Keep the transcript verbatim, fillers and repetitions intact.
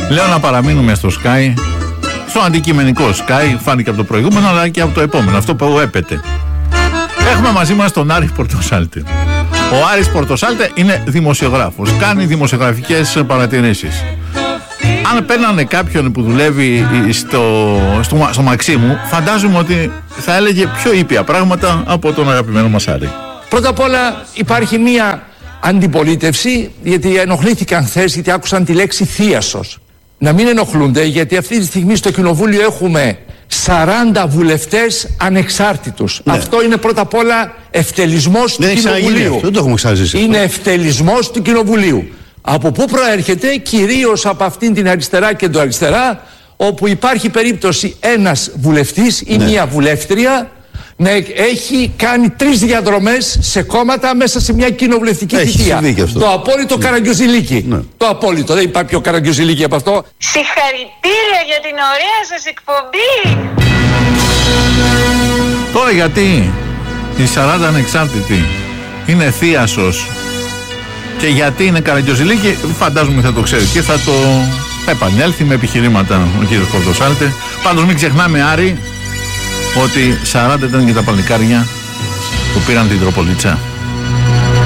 Λέω να παραμείνουμε στο Sky, στο αντικειμενικό Sky, φάνηκε από το προηγούμενο αλλά και από το επόμενο, αυτό που έπεται. Έχουμε μαζί μας τον Άρη Πορτοσάλτε. Ο Άρης Πορτοσάλτε είναι δημοσιογράφος, κάνει δημοσιογραφικές παρατηρήσεις. Αν παίρνανε κάποιον που δουλεύει στο, στο, στο Μαξίμου, φαντάζομαι ότι θα έλεγε πιο ήπια πράγματα από τον αγαπημένο μας Άρη. Πρώτα απ' όλα υπάρχει μία αντιπολίτευση, γιατί ενοχλήθηκαν χθες γιατί άκουσαν τη λέξη θίασος. Να μην ενοχλούνται, γιατί αυτή τη στιγμή στο Κοινοβούλιο έχουμε σαράντα βουλευτές ανεξάρτητους. Ναι. Αυτό είναι πρώτα απ' όλα ευτελισμός του Κοινοβουλίου. Δεν το έχουμε ξαναζήσει. Είναι ευτελισμός του Κοινοβουλίου. Από πού προέρχεται? Κυρίως από αυτήν την αριστερά και το αριστερά, όπου υπάρχει περίπτωση ένας βουλευτής ή ναι. μία βουλεύτρια να έχει κάνει τρεις διαδρομές σε κόμματα μέσα σε μια κοινοβουλευτική θητεία. Το απόλυτο ναι. Καραγκιόζηλίκι. Ναι. Το απόλυτο. Δεν υπάρχει πιο Καραγκιόζηλίκι από αυτό. Συγχαρητήρια για την ωραία σας εκπομπή. Τώρα γιατί οι σαράντα ανεξάρτητοι είναι θίασος και γιατί είναι Καραγκιόζηλίκι, φαντάζομαι θα το ξέρει και θα το θα επανέλθει με επιχειρήματα ο κύριος Πορτοσάλτε. Πάντως μην ξεχνάμε, Άρη, ότι σαράντα ήταν και τα παλικάρια που πήραν την Τροπολίτσα.